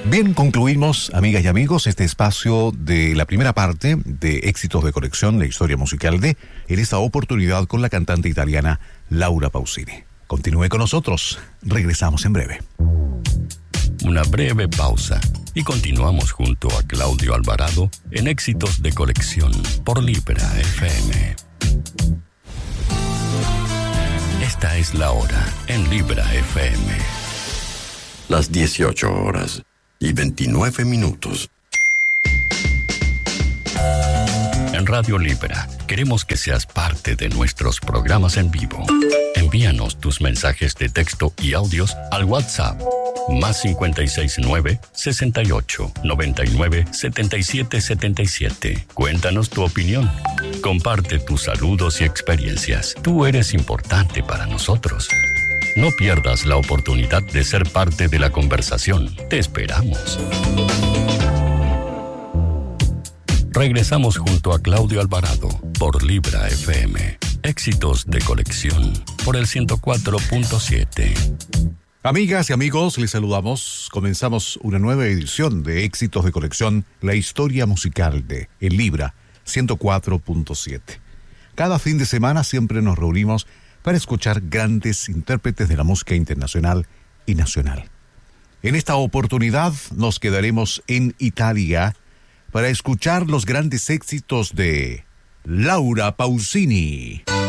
Bien, concluimos, amigas y amigos, este espacio de la primera parte de Éxitos de Colección, la historia musical de, en esta oportunidad con la cantante italiana Laura Pausini. Continúe con nosotros, regresamos en breve. Una breve pausa y continuamos junto a Claudio Alvarado en Éxitos de Colección por Libra FM. Esta es la hora en Libra FM. Las 18 horas y 29 minutos. En Radio Libra queremos que seas parte de nuestros programas en vivo. Envíanos tus mensajes de texto y audios al WhatsApp más 569 68 99 77 77. Cuéntanos tu opinión. Comparte tus saludos y experiencias. Tú eres importante para nosotros. No pierdas la oportunidad de ser parte de la conversación. Te esperamos. Regresamos junto a Claudio Alvarado por Libra FM. Éxitos de Colección por el 104.7. Amigas y amigos, les saludamos. Comenzamos una nueva edición de Éxitos de Colección, la historia musical de El Libra 104.7. Cada fin de semana siempre nos reunimos para escuchar grandes intérpretes de la música internacional y nacional. En esta oportunidad nos quedaremos en Italia para escuchar los grandes éxitos de Laura Pausini.